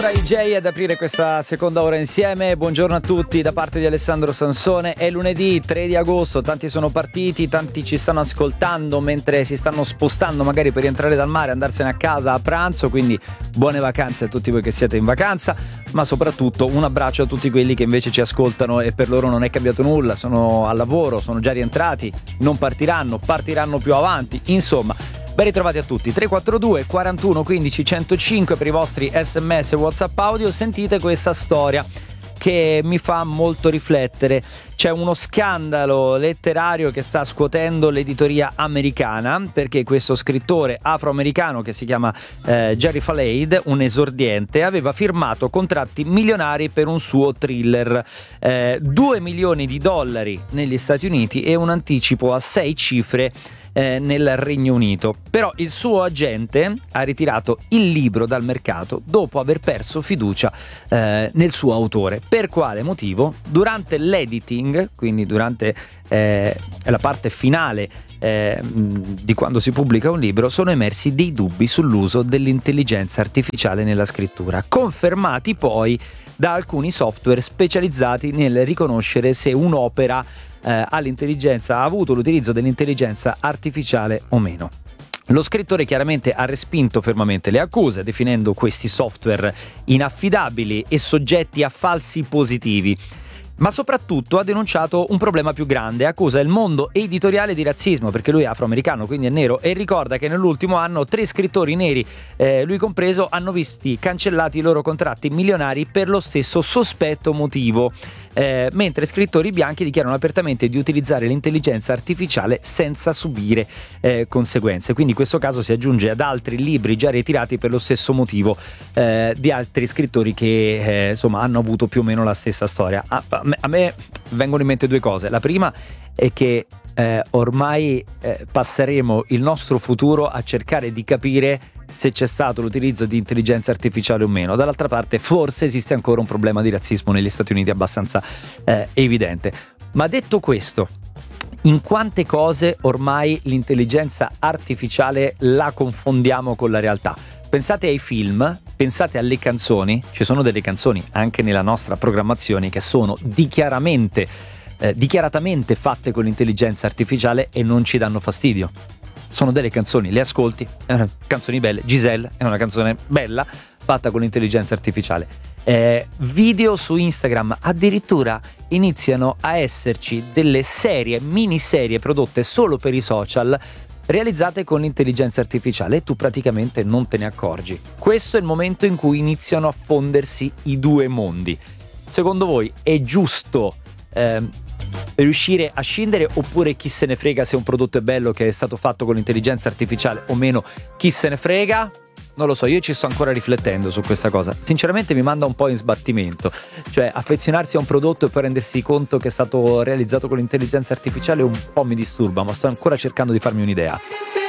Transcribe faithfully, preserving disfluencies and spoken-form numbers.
Tra i J ad aprire questa seconda ora insieme. Buongiorno a tutti da parte di Alessandro Sansone. È lunedì tre di agosto, tanti sono partiti, tanti ci stanno ascoltando mentre si stanno spostando magari per rientrare dal mare, andarsene a casa a pranzo, quindi buone vacanze a tutti voi che siete in vacanza, ma soprattutto un abbraccio a tutti quelli che invece ci ascoltano e per loro non è cambiato nulla, sono al lavoro, sono già rientrati, non partiranno, partiranno più avanti, insomma. Ben ritrovati a tutti. Tre quattro due quarantuno quindici centocinque per i vostri sms e WhatsApp audio. Sentite questa storia che mi fa molto riflettere. C'è uno scandalo letterario che sta scuotendo l'editoria americana, perché questo scrittore afroamericano che si chiama eh, Jerry Falaid, un esordiente, aveva firmato contratti milionari per un suo thriller, eh, due milioni di dollari negli Stati Uniti e un anticipo a sei cifre Eh, nel Regno Unito. Però il suo agente ha ritirato il libro dal mercato dopo aver perso fiducia eh, nel suo autore. Per quale motivo? Durante l'editing, quindi durante eh, la parte finale eh, di quando si pubblica un libro, sono emersi dei dubbi sull'uso dell'intelligenza artificiale nella scrittura, confermati poi da alcuni software specializzati nel riconoscere se un'opera eh, ha l'intelligenza, ha avuto l'utilizzo dell'intelligenza artificiale o meno. Lo scrittore chiaramente ha respinto fermamente le accuse, definendo questi software inaffidabili e soggetti a falsi positivi. Ma soprattutto ha denunciato un problema più grande, accusa il mondo editoriale di razzismo, perché lui è afroamericano, quindi è nero, e ricorda che nell'ultimo anno tre scrittori neri, eh, lui compreso, hanno visti cancellati i loro contratti milionari per lo stesso sospetto motivo, eh, mentre scrittori bianchi dichiarano apertamente di utilizzare l'intelligenza artificiale senza subire eh, conseguenze. Quindi questo caso si aggiunge ad altri libri già ritirati per lo stesso motivo eh, di altri scrittori che eh, insomma hanno avuto più o meno la stessa storia. Ah, a me vengono in mente due cose. La prima è che eh, ormai eh, passeremo il nostro futuro a cercare di capire se c'è stato l'utilizzo di intelligenza artificiale o meno. Dall'altra parte forse esiste ancora un problema di razzismo negli Stati Uniti abbastanza eh, evidente. Ma detto questo, in quante cose ormai l'intelligenza artificiale la confondiamo con la realtà? Pensate ai film, pensate alle canzoni, ci sono delle canzoni anche nella nostra programmazione che sono dichiaramente, eh, dichiaratamente fatte con l'intelligenza artificiale e non ci danno fastidio. Sono delle canzoni, le ascolti, eh, canzoni belle. Giselle è una canzone bella fatta con l'intelligenza artificiale. Eh, video su Instagram, addirittura iniziano a esserci delle serie, miniserie prodotte solo per i social, realizzate con l'intelligenza artificiale e tu praticamente non te ne accorgi. Questo è il momento in cui iniziano a fondersi i due mondi. Secondo voi è giusto eh, riuscire a scindere, oppure chi se ne frega se un prodotto è bello che è stato fatto con l'intelligenza artificiale o meno? Chi se ne frega? Non lo so, io ci sto ancora riflettendo su questa cosa. Sinceramente mi manda un po' in sbattimento. Cioè, affezionarsi a un prodotto e poi rendersi conto che è stato realizzato con l'intelligenza artificiale un po' mi disturba, ma sto ancora cercando di farmi un'idea.